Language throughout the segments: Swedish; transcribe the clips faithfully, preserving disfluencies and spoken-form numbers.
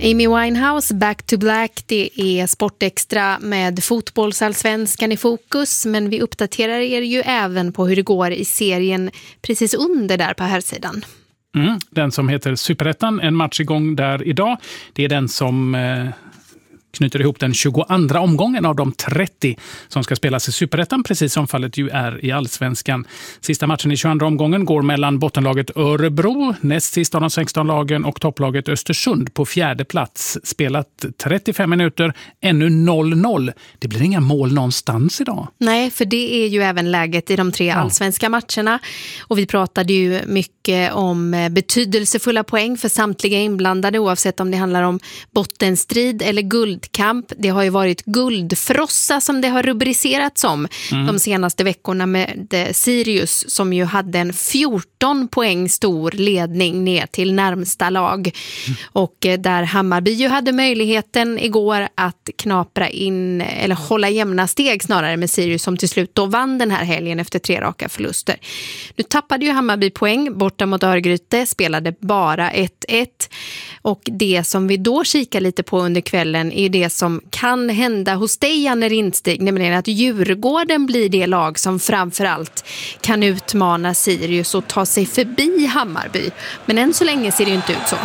Amy Winehouse, Back to Black, det är Sportextra med fotbollsallsvenskan i fokus, men vi uppdaterar er ju även på hur det går i serien precis under där på här sidan. Mm, den som heter Superettan, en match igång där idag. Det är den som eh, knyter ihop den tjugoandra omgången av de trettio som ska spelas i Superettan, precis som fallet ju är i Allsvenskan. Sista matchen i tjugoandra omgången går mellan bottenlaget Örebro, näst sist av de sexton lagen, och topplaget Östersund på fjärde plats. Spelat trettiofem minuter, ännu noll noll. Det blir inga mål någonstans idag. Nej, för det är ju även läget i de tre ja. allsvenska matcherna. Och vi pratade ju mycket om betydelsefulla poäng för samtliga inblandade, oavsett om det handlar om bottenstrid eller guldkamp. Det har ju varit guldfrossa som det har rubricerats som mm. de senaste veckorna med Sirius, som ju hade en fjorton poäng stor ledning ner till närmsta lag. Mm. Och där Hammarby ju hade möjligheten igår att knapra in, eller hålla jämna steg snarare med Sirius, som till slut då vann den här helgen efter tre raka förluster. Nu tappade ju Hammarby poäng borta mot Örgryte, spelade bara ett ett. Och det som vi då kikar lite på under kvällen är det som kan hända hos dig, Janne Rindstig, nämligen att Djurgården blir det lag som framförallt kan utmana Sirius och ta sig förbi Hammarby. Men än så länge ser det ju inte ut så.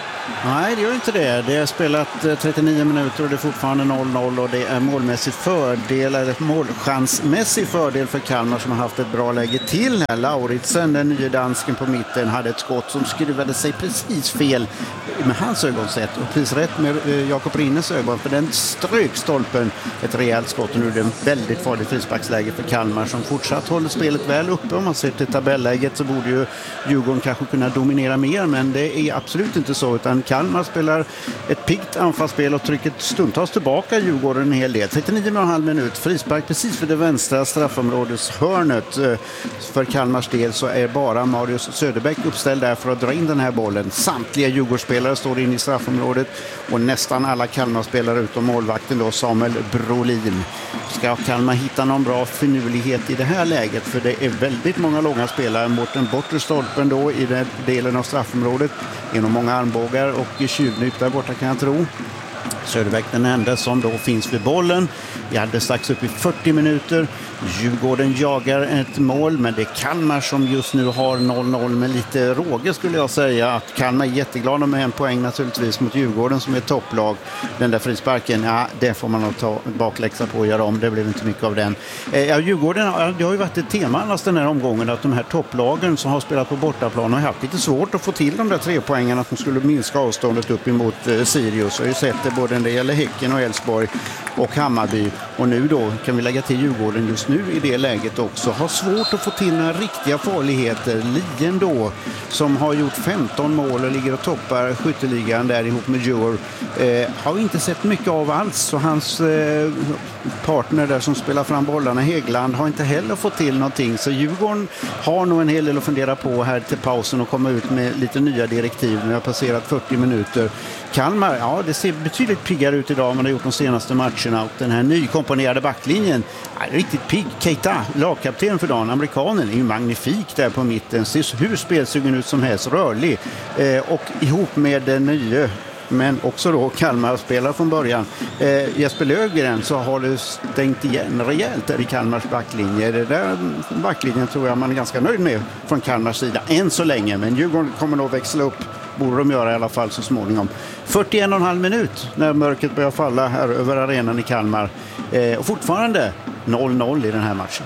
Nej, det gör inte det. Det har spelat trettionio minuter och det är fortfarande noll noll, och det är målmässig fördel, eller målchansmässig fördel för Kalmar, som har haft ett bra läge till här. Lauritsen, den nya dansken på mitten, hade ett skott som skruvade sig precis fel med hans ögonsätt och precis rätt med Jakob Rinnes ögon, för den strök stolpen ett rejält skott, och nu är det en väldigt farlig frisparksläge för Kalmar, som fortsatt håller spelet väl uppe. Om man ser till tabelläget så borde ju Djurgården kanske kunna dominera mer, men det är absolut inte så, utan Kalmar spelar ett piggt anfallsspel och trycker stundtals tillbaka Djurgården en hel del. trettionio och en halv minut, frispark precis för det vänstra straffområdeshörnet. För Kalmars del så är bara Marius Söderbäck uppställd där för att dra in den här bollen. Samtliga Djurgårdsspelare står in i straffområdet, och nästan alla Kalmar-spelare utom målvakten då, Samuel Brolin. Ska Kalmar hitta någon bra finurlighet i det här läget, för det är väldigt många långa spelare mot den bortre stolpen då i den delen av straffområdet. Genom många armbågar och tjuvnyp där borta, kan jag tro. Söderbeck den enda som då finns vid bollen. Vi hade strax upp i fyrtio minuter. Djurgården jagar ett mål, men det är Kalmar som just nu har noll noll med lite råge, skulle jag säga. Att Kalmar är jätteglada med en poäng naturligtvis mot Djurgården som är topplag. Den där frisparken, ja, det får man nog ta bakläxa på och göra om. Det blev inte mycket av den. Ja, Djurgården, det har ju varit ett tema annars den här omgången, att de här topplagen som har spelat på bortaplan har haft lite svårt att få till de där tre poängarna som skulle minska avståndet upp emot eh, Sirius. Jag har ju sett det både när det gäller Häcken och Elfsborg och Hammarby. Och nu då kan vi lägga till Djurgården just nu i det läget också. Har svårt att få till några riktiga farligheter. Lien då, som har gjort femton mål och ligger och toppar skytteligan där ihop med Djur, eh, har inte sett mycket av alls. Så hans eh, partner där som spelar fram bollarna, Häggland, har inte heller fått till någonting. Så Djurgården har nog en hel del att fundera på här till pausen och komma ut med lite nya direktiv. Nu har passerat fyrtio minuter. Kalmar, ja, det ser betydligt piggare ut idag än man har gjort de senaste matcherna. Och den här nykomponerade backlinjen är riktigt pigg. Keita, lagkapten för dagen, amerikanen, är ju magnifik där på mitten. Ser hur spelsugen ut som helst, rörlig. Eh, och ihop med den nya, men också då Kalmar spelar från början, eh, Jesper Löfgren, så har det stängt igen rejält där i Kalmars backlinje. Det där backlinjen tror jag man är ganska nöjd med från Kalmars sida än så länge, men Djurgården kommer nog växla upp, borde de göra i alla fall så småningom. fyrtioen och en halv minut när mörkret börjar falla här över arenan i Kalmar, eh, och fortfarande noll noll i den här matchen.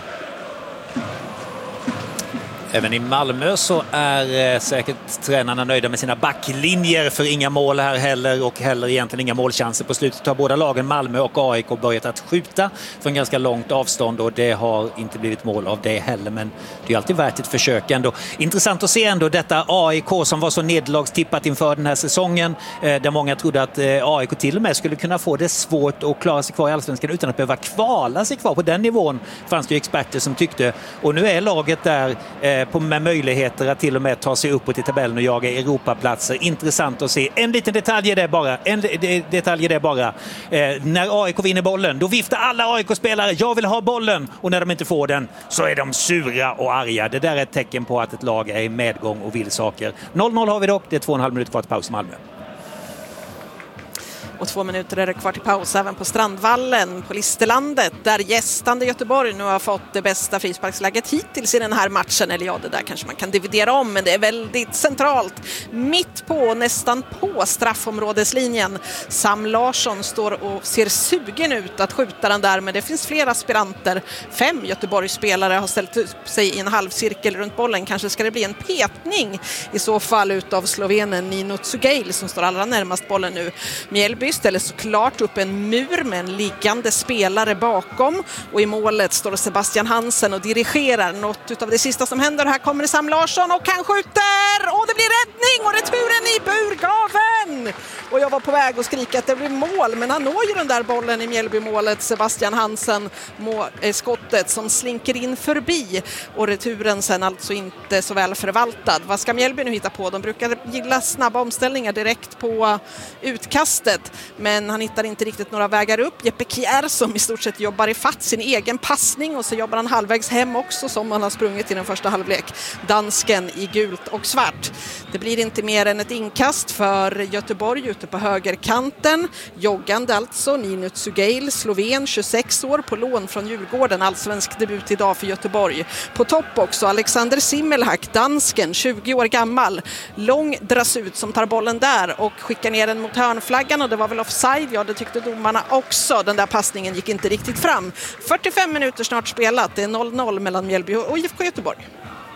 Även i Malmö så är eh, säkert tränarna nöjda med sina backlinjer, för inga mål här heller, och heller egentligen inga målchanser på slutet. Har båda lagen, Malmö och A I K, börjat att skjuta från ganska långt avstånd, och det har inte blivit mål av det heller, men det är alltid värt ett försök ändå. Intressant att se ändå detta A I K som var så nedlagstippat inför den här säsongen, eh, där många trodde att eh, A I K till och med skulle kunna få det svårt att klara sig kvar i Allsvenskan utan att behöva kvala sig kvar. På den nivån fanns det ju experter som tyckte, och nu är laget där eh, på med möjligheter att till och med ta sig uppåt i tabellen och jaga Europaplatser. Intressant att se. En liten detalj är det bara. En detalj är det bara. Eh, när A I K vinner bollen, då viftar alla A I K-spelare, jag vill ha bollen. Och när de inte får den så är de sura och arga. Det där är ett tecken på att ett lag är i medgång och vill saker. noll noll har vi dock. Det är två och en halv minut kvar till paus i Malmö. Och två minuter är det kvar till paus även på Strandvallen på Listerlandet, där gästande Göteborg nu har fått det bästa frisparksläget hittills i den här matchen. Eller ja, det där kanske man kan dividera om, men det är väldigt centralt. Mitt på, nästan på straffområdeslinjen. Sam Larsson står och ser sugen ut att skjuta den där, men det finns flera aspiranter. Fem Göteborgsspelare har ställt upp sig i en halvcirkel runt bollen. Kanske ska det bli en petning i så fall utav slovenen Nino Tsugail som står allra närmast bollen nu. Mjällby ställer såklart upp en mur med en liggande spelare bakom, och i målet står Sebastian Hansen och dirigerar något av det sista som händer. Här kommer Sam Larsson och han skjuter, och det blir räddning och returen i burgaven. Och jag var på väg att skrika att det blir mål, men han når ju den där bollen i Mjällby-målet, Sebastian Hansen, må, eh, skottet som slinker in förbi, och returen sen alltså inte så väl förvaltad. Vad ska Mjällby nu hitta på? De brukar gilla snabba omställningar direkt på utkastet, men han hittar inte riktigt några vägar upp. Jeppe Kjær som i stort sett jobbar i fatt sin egen passning, och så jobbar han halvvägs hem också som han har sprungit i den första halvlek. Dansken i gult och svart. Det blir inte mer än ett inkast för Göteborg ute på högerkanten. Joggande alltså Nino Tsugail, sloven, tjugosex år, på lån från Djurgården. Allsvensk debut idag för Göteborg. På topp också Alexander Simmelhack, dansken, tjugo år gammal. Lång dras ut som tar bollen där och skickar ner den mot hörnflaggan, och det var väl offside, ja det tyckte domarna också. Den där passningen gick inte riktigt fram. fyrtiofem minuter snart spelat, det är noll noll mellan Mjällby och I F K Göteborg.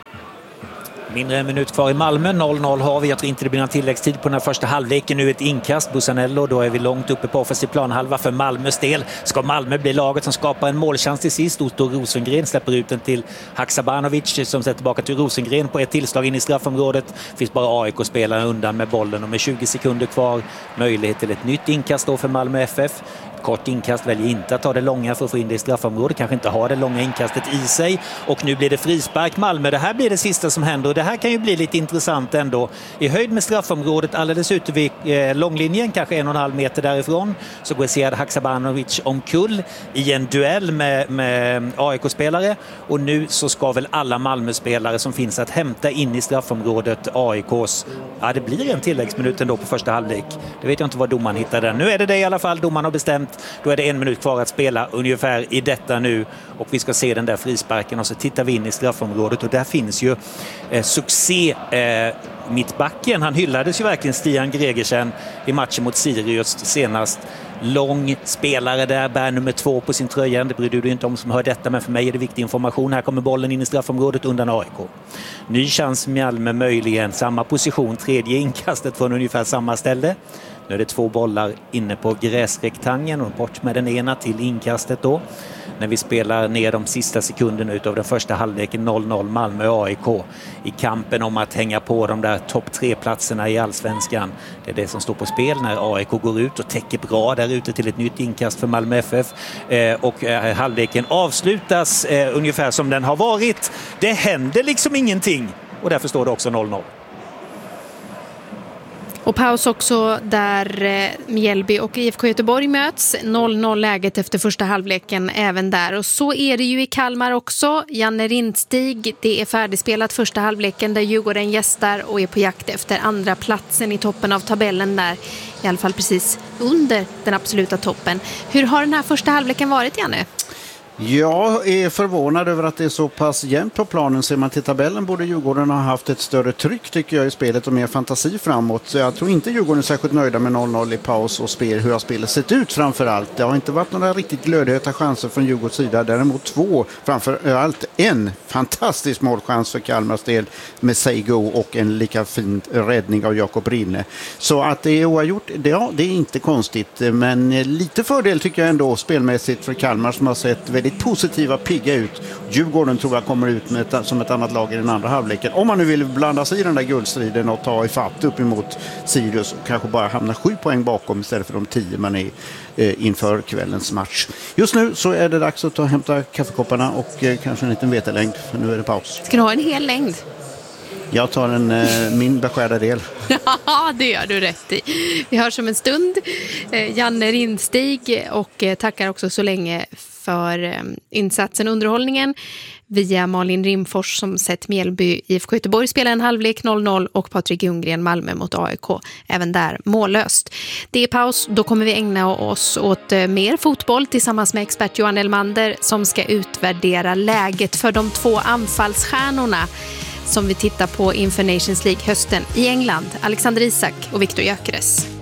Mindre än en minut kvar i Malmö, noll noll har vi. Jag tror inte det blir någon tilläggstid på den här första halvleken. Nu ett inkast, Busanello, då är vi långt uppe på offensiv planhalva för Malmös del. Ska Malmö bli laget som skapar en målchans till sist? Otto Rosengren släpper ut den till Haksabanovic som sätter tillbaka till Rosengren på ett tillslag in i straffområdet. Finns bara A I K-spelaren undan med bollen, och med tjugo sekunder kvar möjlighet till ett nytt inkast då för Malmö F F. Kort inkast, väljer inte att ta det långa för att få in det i straffområdet. Kanske inte har det långa inkastet i sig. Och nu blir det frispark Malmö. Det här blir det sista som händer. Och det här kan ju bli lite intressant ändå. I höjd med straffområdet, alldeles ute vid eh, långlinjen, kanske en och en halv meter därifrån, så går Sead Haksabanovic omkull i en duell med, med A I K-spelare. Och nu så ska väl alla Malmö-spelare som finns att hämta in i straffområdet A I K:s. Ja, det blir en tilläggsminut ändå på första halvlek. Det vet jag inte vad domaren hittar den. Nu är det det i alla fall. Domaren har bestämt. Då är det en minut kvar att spela ungefär i detta nu, och vi ska se den där frisparken, och så tittar vi in i straffområdet, och där finns ju eh, succé eh, mittbacken. Han hyllades ju verkligen, Stian Gregersen, i matchen mot Sirius senast. Lång spelare där, bär nummer två på sin tröja. Det bryr du dig inte om som hör detta, men för mig är det viktig information. Här kommer bollen in i straffområdet undan A I K. Ny chans Malmö möjligen, samma position, tredje inkastet från ungefär samma ställe. Nu är det två bollar inne på gräsrektangeln, och bort med den ena till inkastet då. När vi spelar ner de sista sekunderna utav den första halvleken, noll noll Malmö A I K i kampen om att hänga på de där topp tre platserna i Allsvenskan. Det är det som står på spel när A I K går ut och täcker bra där ute till ett nytt inkast för Malmö F F. Eh, och eh, halvleken avslutas eh, ungefär som den har varit. Det händer liksom ingenting, och därför står det också noll noll. Och paus också där Mjällby och I F K Göteborg möts. noll noll läget efter första halvleken även där. Och så är det ju i Kalmar också. Janne Rindstig, det är färdigspelat första halvleken där Djurgården gästar och är på jakt efter andra platsen i toppen av tabellen där. I alla fall precis under den absoluta toppen. Hur har den här första halvleken varit, Janne? Jag är förvånad över att det är så pass jämnt på planen. Ser man till tabellen borde Djurgården ha haft ett större tryck, tycker jag, i spelet och mer fantasi framåt. Så jag tror inte Djurgården är särskilt nöjda med noll noll i paus och spel, hur har spelet sett ut framför allt. Det har inte varit några riktigt glödheta chanser från Djurgårdens sida. Däremot två, framför allt en fantastisk målchans för Kalmars del med Seigo och en lika fin räddning av Jakob Rinne. Så att det är oavgjort, det, ja, det är inte konstigt. Men lite fördel tycker jag ändå spelmässigt för Kalmar som har sett väldigt positiva, pigga ut. Djurgården tror jag kommer ut med ett, som ett annat lag i den andra halvleken. Om man nu vill blanda sig i den där guldstriden och ta i fatt upp emot Sirius och kanske bara hamna sju poäng bakom istället för de tio man är eh, inför kvällens match. Just nu så är det dags att ta och hämta kaffekopparna och eh, kanske en liten vetelängd, för nu är det paus. Ska du ha en hel längd? Jag tar en, eh, min beskärda del. Ja, det gör du rätt i. Vi hörs om en stund. Eh, Janne Rindstig, och eh, tackar också så länge för eh, insatsen underhållningen via Malin Rimfors som sett Mjällby I F K Göteborg spela en halvlek noll noll och Patrik Ljunggren Malmö mot A I K även där mållöst. Det är paus, då kommer vi ägna oss åt eh, mer fotboll tillsammans med expert Johan Elmander som ska utvärdera läget för de två anfallsstjärnorna som vi tittar på inför Nations League hösten i England, Alexander Isak och Viktor Gyökeres.